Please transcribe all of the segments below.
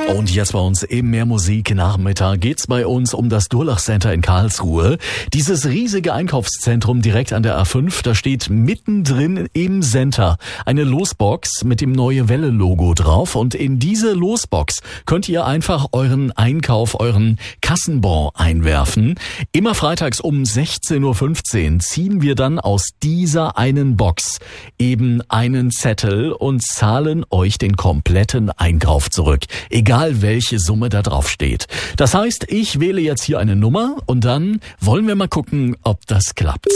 Und jetzt bei uns im Mehr Musik Nachmittag geht's bei uns um das Durlach Center in Karlsruhe. Dieses riesige Einkaufszentrum direkt an der A5, da steht mittendrin im Center eine Losbox mit dem Neue Welle Logo drauf. Und in diese Losbox könnt ihr einfach euren Einkauf, euren Kassenbon einwerfen. Immer freitags um 16.15 Uhr ziehen wir dann aus dieser einen Box eben einen Zettel und zahlen euch den kompletten Einkauf zurück. Egal welche Summe da drauf steht. Das heißt, ich wähle jetzt hier eine Nummer und dann wollen wir mal gucken, ob das klappt.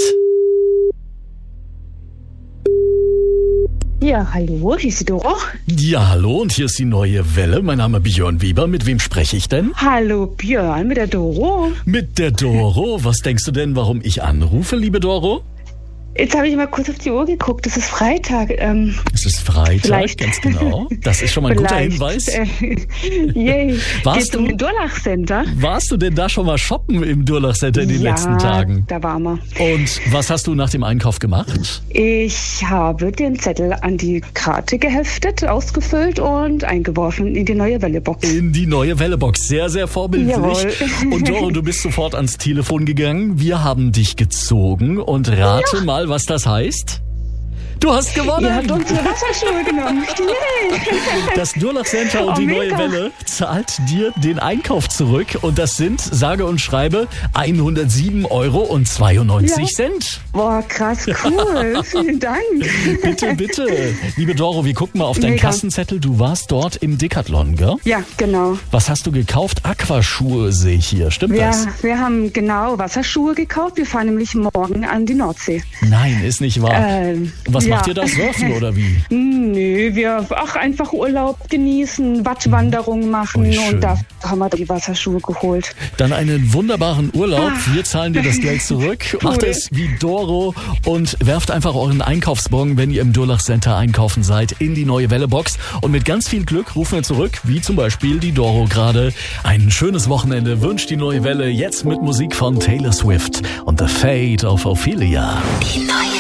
Ja, hallo, hier ist die Doro. Ja, hallo, und hier ist die Neue Welle. Mein Name ist Björn Weber. Mit wem spreche ich denn? Hallo Björn, mit der Doro. Mit der Doro. Was denkst du denn, warum ich anrufe, liebe Doro? Jetzt habe ich mal kurz auf die Uhr geguckt. Es ist Freitag. Es ist Freitag, vielleicht. Ganz genau. Das ist schon mal ein guter Hinweis. Yay. Warst du im Durlach Center? Warst du denn da schon mal shoppen im Durlach Center in den letzten Tagen? Da waren wir. Und was hast du nach dem Einkauf gemacht? Ich habe den Zettel an die Karte geheftet, ausgefüllt und eingeworfen in die Neue Welle Box. In die Neue Welle Box. Sehr, sehr vorbildlich. Jawohl. Und Doro, du bist sofort ans Telefon gegangen. Wir haben dich gezogen und rate mal, was das heißt. Du hast gewonnen! Ihr habt unsere Wasserschuhe genommen. Yay. Das Durlach Center und die mega. Neue Welle zahlt dir den Einkauf zurück. Und das sind, sage und schreibe, 107,92 €. Boah, krass, cool. Vielen Dank. Bitte, bitte. Liebe Doro, wir gucken mal auf deinen Mega. Kassenzettel. Du warst dort im Decathlon, gell? Ja, genau. Was hast du gekauft? Aquaschuhe sehe ich hier. Stimmt das? Wir haben genau Wasserschuhe gekauft. Wir fahren nämlich morgen an die Nordsee. Nein, ist nicht wahr. Was macht ihr da? Surfen oder wie? Nö, wir einfach Urlaub genießen, Wattwanderung machen Oh, schön. und da haben wir die Wasserschuhe geholt. Dann einen wunderbaren Urlaub. Wir zahlen dir das Geld zurück. Macht es wie Doro und werft einfach euren Einkaufsbon, wenn ihr im Durlach Center einkaufen seid, in die Neue Welle Box. Und mit ganz viel Glück rufen wir zurück, wie zum Beispiel die Doro gerade. Ein schönes Wochenende wünscht die Neue Welle jetzt mit Musik von Taylor Swift und The Fate of Ophelia. Die Neue